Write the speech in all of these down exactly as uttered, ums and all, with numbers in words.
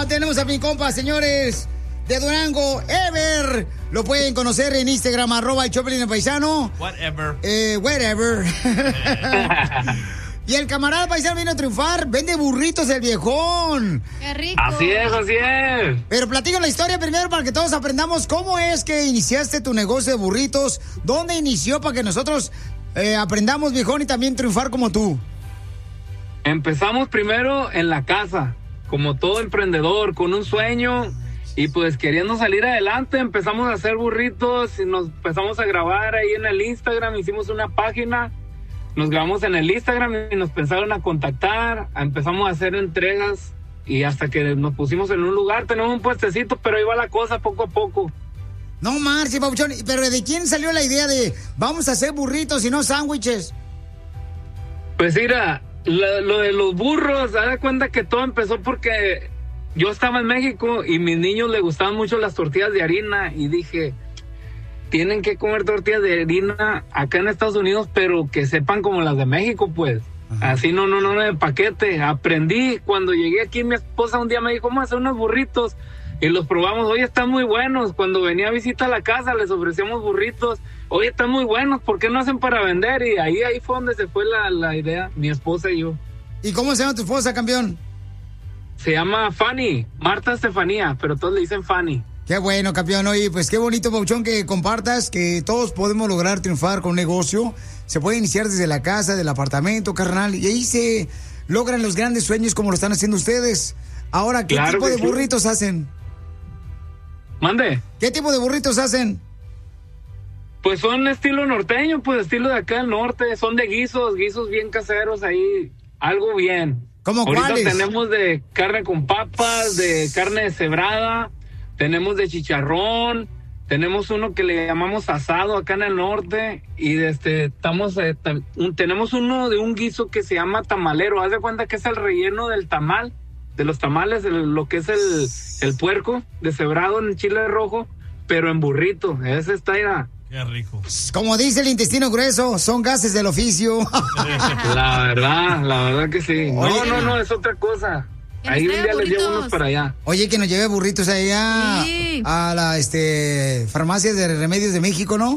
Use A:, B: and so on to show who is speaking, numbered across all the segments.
A: Ah, tenemos a mi compa, señores, de Durango, Ever. Lo pueden conocer en Instagram, arroba el Choplin el paisano.
B: Whatever.
A: Eh, whatever. Y el camarada paisano viene a triunfar. Vende burritos el viejón.
C: ¡Qué rico!
D: Así es, así es.
A: Pero platico la historia primero para que todos aprendamos cómo es que iniciaste tu negocio de burritos. ¿Dónde inició para que nosotros eh, aprendamos, viejón, y también triunfar como tú?
D: Empezamos primero en la casa, como todo emprendedor, con un sueño y pues queriendo salir adelante. Empezamos a hacer burritos y nos empezamos a grabar ahí en el Instagram. Hicimos una página. Nos grabamos en el Instagram y nos empezaron a contactar, empezamos a hacer entregas y hasta que nos pusimos en un lugar, tenemos un puestecito, pero ahí va la cosa poco a poco.
A: No, Marci, papuchón, pero ¿de quién salió la idea de vamos a hacer burritos y no sándwiches?
D: Pues mira, lo, lo de los burros, haz de cuenta que todo empezó porque yo estaba en México y mis niños les gustaban mucho las tortillas de harina y dije... Tienen que comer tortillas de harina acá en Estados Unidos, pero que sepan como las de México, pues. Ajá. Así no, no, no, de paquete. Aprendí. Cuando llegué aquí, mi esposa un día me dijo, vamos a hacer unos burritos. Y los probamos. Oye, están muy buenos. Cuando venía a visitar la casa, les ofrecíamos burritos. Oye, están muy buenos. ¿Por qué no hacen para vender? Y ahí, ahí fue donde se fue la, la idea, mi esposa y yo.
A: ¿Y cómo se llama tu esposa, campeón?
D: Se llama Fanny. Marta Estefanía, pero todos le dicen Fanny.
A: Qué bueno, campeón. Oye, pues qué bonito, Pauchón, que compartas que todos podemos lograr triunfar con un negocio. Se puede iniciar desde la casa, del apartamento, carnal, y ahí se logran los grandes sueños como lo están haciendo ustedes. Ahora, ¿qué
D: claro
A: tipo de
D: sí.
A: burritos hacen?
D: Mande.
A: ¿Qué tipo de burritos hacen?
D: Pues son estilo norteño, pues estilo de acá del norte. Son de guisos, guisos bien caseros ahí, algo bien.
A: ¿Cómo
D: Ahorita
A: cuáles?
D: tenemos de carne con papas, de carne deshebrada. Tenemos de chicharrón, tenemos uno que le llamamos asado acá en el norte y este, estamos, eh, tam, un, tenemos uno de un guiso que se llama tamalero. Haz de cuenta que es el relleno del tamal, de los tamales, el, lo que es el, el puerco deshebrado en chile rojo, pero en burrito. Ese está ya.
B: Qué rico.
A: Como dice el intestino grueso, son gases del oficio.
D: La verdad, la verdad que sí. No,
A: Oye,
D: no, no, es otra cosa. Ahí un día les llevo unos para allá.
A: Oye, que nos lleve burritos allá
C: sí.
A: a la este farmacia de remedios de México, ¿no?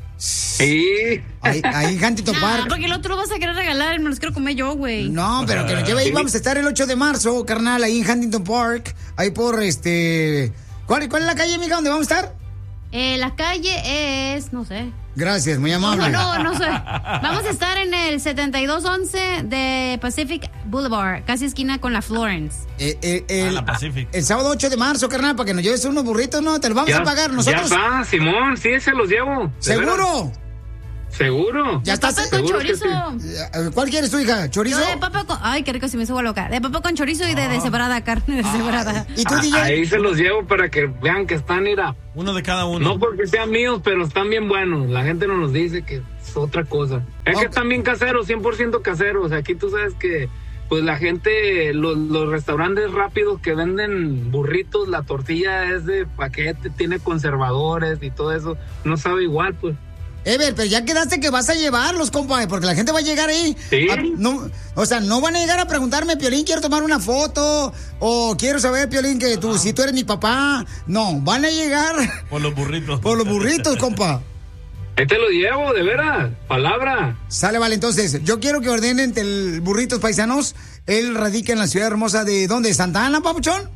D: Sí.
A: Ahí, ahí en Huntington
C: No,
A: Park.
C: porque el otro lo vas a querer regalar, me los quiero comer yo, güey.
A: No, pero que nos lleve ahí. Vamos a estar el ocho de marzo, carnal, ahí en Huntington Park. Ahí por este... ¿Cuál, cuál es la calle, amiga, donde vamos a estar?
C: Eh, la calle es, no sé.
A: Gracias, muy amable.
C: No, no, no sé. Vamos a estar en el setenta y dos once de Pacific Boulevard, casi esquina con la Florence.
A: Eh, eh, el,
B: Ah, la Pacific.
A: el sábado ocho de marzo, carnal, para que nos lleves unos burritos, ¿no? Te los vamos
D: Ya,
A: a pagar nosotros.
D: Ya está, Simón, sí, se los llevo. ¿De
A: ¿Seguro?
D: veras? ¿Seguro?
A: Ya
C: Papa
A: estás.
C: con
D: seguro que
C: chorizo.
A: ¿Cuál quieres tu hija? ¿Chorizo?
C: Yo de papa con... Ay, qué rico, si me subo loca. De papa con chorizo y de deshebrada, carne deshebrada.
A: ¿Y tú,
D: Ah,
A: D J?
D: ahí se los llevo para que vean que están, mira,
B: Uno de cada uno.
D: no porque sean míos, pero están bien buenos. La gente no nos dice que es otra cosa. Es
A: Ok.
D: que están bien caseros, cien por ciento caseros. Aquí tú sabes que, pues la gente, los, los restaurantes rápidos que venden burritos, la tortilla es de paquete, tiene conservadores y todo eso. No sabe igual, pues.
A: Ever, pero ya quedaste que vas a llevarlos, compa, porque la gente va a llegar ahí.
D: Sí.
A: A- no, o sea, no van a llegar a preguntarme, Piolín, quiero tomar una foto, o quiero saber, Piolín, que tú, si tú eres mi papá. No, van a llegar
B: Por los burritos.
A: por los burritos, compa.
D: Ahí te lo llevo, de veras, palabra.
A: Sale, vale, entonces, yo quiero que ordenen el burritos paisanos. Él radica en la ciudad hermosa de, ¿dónde? ¿Santa Ana, papuchón?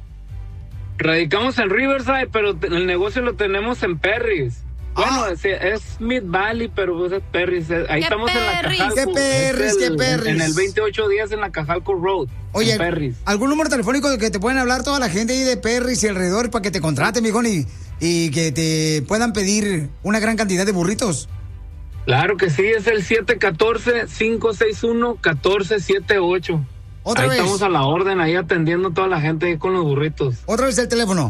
D: Radicamos en Riverside, pero te- el negocio lo tenemos en Perris. Bueno,
A: Ah.
D: es, es Mid Valley, pero pues es Perris. es- Ahí
C: ¿Qué
D: estamos
C: Perris?
D: en la Cajalco.
A: ¿Qué Perris?
D: Es
A: ¿Qué
D: el-
A: Perris?
D: En el veintiocho días en la Cajalco Road.
A: Oye,
D: en Perris.
A: ¿algún número telefónico del que te pueden hablar toda la gente ahí de Perris y alrededor para que te contraten, mijón, y, y que te puedan pedir una gran cantidad de burritos?
D: Claro que sí, es el siete uno cuatro, cinco seis uno, uno cuatro siete ocho.
A: Otra
D: ahí
A: vez.
D: estamos a la orden, ahí atendiendo a toda la gente ahí con los burritos.
A: Otra vez el teléfono.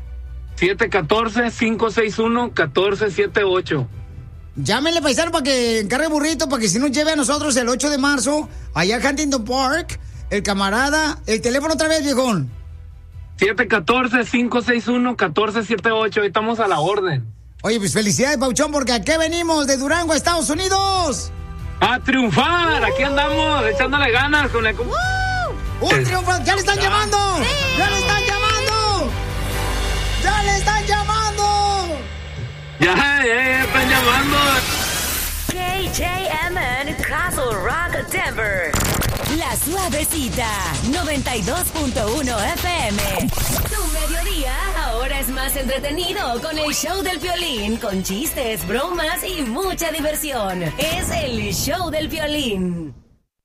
D: siete uno cuatro, cinco seis uno, uno cuatro siete ocho.
A: Llámenle, paisano, para que encargue burrito, para que si nos lleve a nosotros el ocho de marzo, allá en Huntington Park, el camarada, el teléfono otra vez, viejón.
D: siete uno cuatro, cinco seis uno, uno cuatro siete ocho, ahí estamos a la orden.
A: Oye, pues felicidades, Pauchón, porque aquí venimos de Durango, Estados Unidos.
D: ¡A triunfar! Aquí andamos, echándole ganas con el...
A: ¡Un triunfo! ¡Ya le están llamando! ¡Ya le están llamando!
D: Ya, ya, ya están llamando.
B: K J M N Castle Rock, Denver.
E: La Suavecita, noventa y dos punto uno F M. Tu mediodía ahora es más entretenido con el show del Piolín, con chistes, bromas y mucha diversión. Es el show del Piolín.